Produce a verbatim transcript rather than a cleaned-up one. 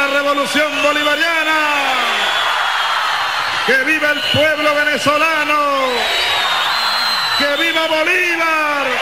la revolución bolivariana! ¡Que viva el pueblo venezolano! ¡Que viva Bolívar!